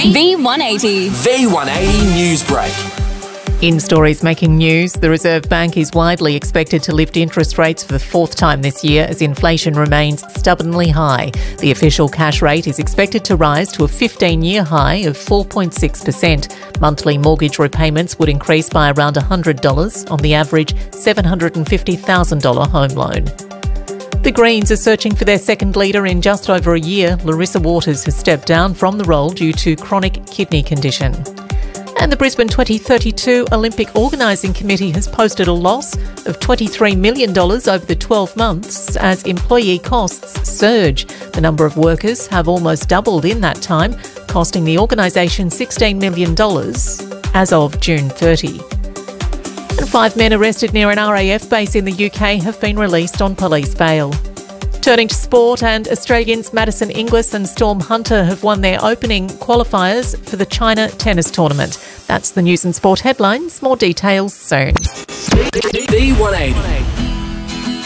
V180. V180 News Break. In stories making news, the Reserve Bank is widely expected to lift interest rates for the fourth time this year as inflation remains stubbornly high. The official cash rate is expected to rise to a 15-year high of 4.6%. Monthly mortgage repayments would increase by around $100 on the average $750,000 home loan. The Greens are searching for their second leader in just over a year. Larissa Waters has stepped down from the role due to chronic kidney condition. And the Brisbane 2032 Olympic Organising Committee has posted a loss of $23 million over the 12 months as employee costs surge. The number of workers have almost doubled in that time, costing the organisation $16 million as of June 30. And 5 men arrested near an RAF base in the UK have been released on police bail. Turning to sport, and Australians Madison Inglis and Storm Hunter have won their opening qualifiers for the China tennis tournament. That's the news and sport headlines. More details soon. V180.